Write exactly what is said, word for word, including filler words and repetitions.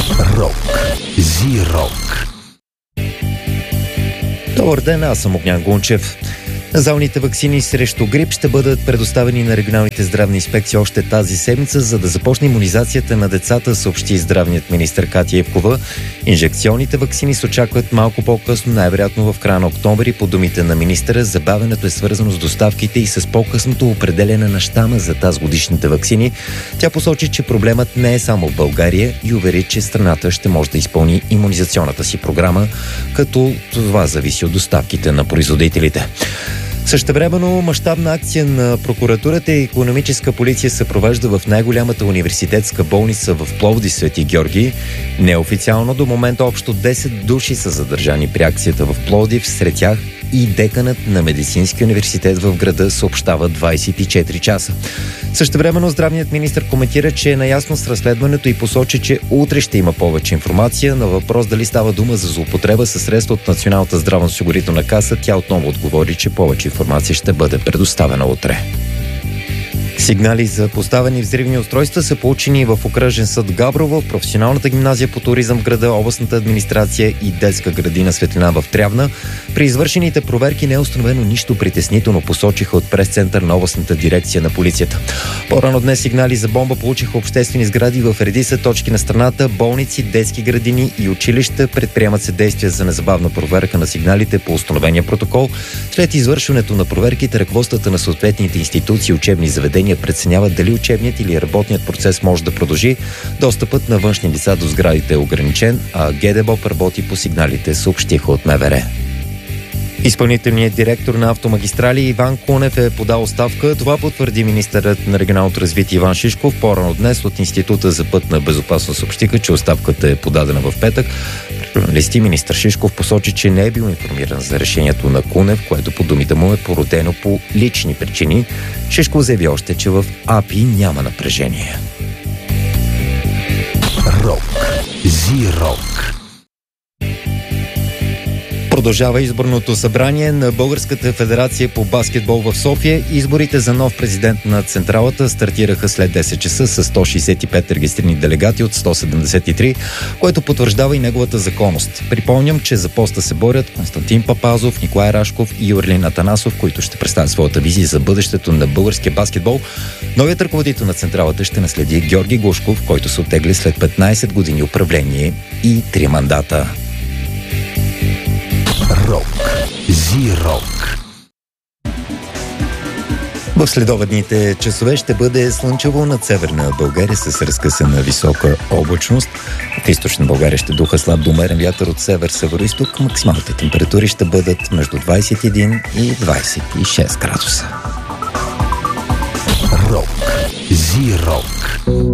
Рок. Зи-рок. Добър ден, аз съм Огнян Гунчев. Назалните ваксини срещу грип ще бъдат предоставени на регионалните здравни инспекции още тази седмица, за да започне имунизацията на децата, съобщи здравният министър Катя Ивкова. Инжекционните ваксини се очакват малко по-късно, най-вероятно в края на октомври. По думите на министъра, забавянето е свързано с доставките и с по-късното определяне на щама за тазгодишните ваксини. Тя посочи, че проблемът не е само в България и увери, че страната ще може да изпълни имунизационната си програма, като това зависи от доставките на производителите. Същевременно мащабна акция на прокуратурата и икономическа полиция се провежда в най-голямата университетска болница в Пловдив Свети Георги. Неофициално до момента общо десет души са задържани при акцията в Пловдив, сред тях и деканът на Медицинския университет в града, съобщава двадесет и четири часа. Същевременно здравният министър коментира, че е наясно с разследването и посочи, че утре ще има повече информация. На въпрос дали става дума за злоупотреба със средства от Националната здравноосигурителна каса, тя отново отговори, че повече информация ще бъде предоставена утре. Сигнали за поставени взривни устройства са получени в окръжен съд Габрово, в професионалната гимназия по туризъм в града, областната администрация и детска градина Светлина в Трявна. При извършените проверки не е установено нищо притеснително, посочиха от прес-център на областната дирекция на полицията. По-рано днес сигнали за бомба получиха обществени сгради в редица точки на страната, болници, детски градини и училища. Предприемат се действия за незабавна проверка на сигналите по установения протокол. След извършването на проверките, ръководствата на съответните институции и учебни заведения преценяват дали учебният или работният процес може да продължи. Достъпът на външни лица до сградите е ограничен, а ГДБОП работи по сигналите, съобщиха от МВР. Изпълнителният директор на Автомагистрали Иван Кунев е подал оставка. Това потвърди министърът на регионалното развитие Иван Шишков. По-рано днес от Института за пътна безопасност съобщиха, че оставката е подадена в петък. При журналисти министър Шишков посочи, че не е бил информиран за решението на Кунев, което по думите му е породено по лични причини. Шишков заяви още, че в АПИ няма напрежение. Рок. Зи-рок. Продължава изборното събрание на Българската федерация по баскетбол в София. Изборите за нов президент на Централата стартираха след десет часа с сто шейсет и пет регистрирани делегати от сто седемдесет и три, което потвърждава и неговата законност. Припомням, че за поста се борят Константин Папазов, Николай Рашков и Юрлин Атанасов, които ще представят своята визия за бъдещето на българския баскетбол. Новият ръководител на Централата ще наследи Георги Гушков, който се оттегли след петнадесет години управление и три мандата. Рок. Зи-рок. В следобедните часове ще бъде слънчево над северна България с разкъсана висока облачност. В източна България ще духа слаб до умерен вятър от север-североизток. Максималните температури ще бъдат между двадесет и един и двадесет и шест градуса. Рок. Зи-рок.